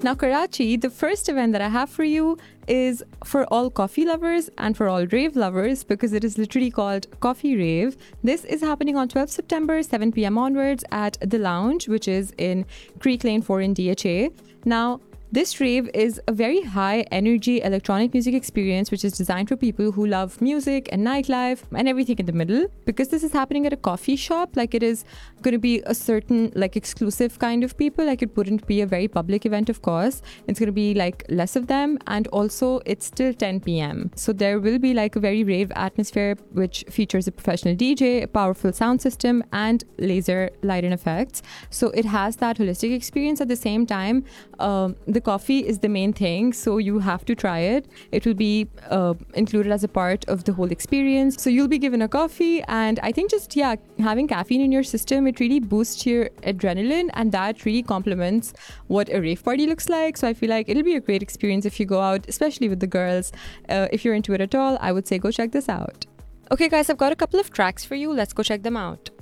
Now, Karachi, the first event that I have for you is for all coffee lovers and for all rave lovers, because it is literally called Coffee Rave. This is happening on 12th September, 7 p.m. onwards at The Lounge, which is in Creek Lane 4 in DHA. Now, this rave is a very high energy electronic music experience which is designed for people who love music and nightlife and everything in the middle. Because this is happening at a coffee shop, like it is going to be a certain like exclusive kind of people. Like it wouldn't be a very public event, of course. It's going to be like less of them, and also it's till 10 p.m. So there will be like a very rave atmosphere which features a professional DJ, a powerful sound system and laser light and effects. So it has that holistic experience. At the same time, the coffee is the main thing, so you have to try it. It will be included as a part of the whole experience. So you'll be given a coffee, and I think just having caffeine in your system, it really boosts your adrenaline, and that really complements what a rave party looks like. So I feel like it'll be a great experience if you go out, especially with the girls. If you're into it at all, I would say go check this out. Okay guys, I've got a couple of tracks for you. Let's go check them out.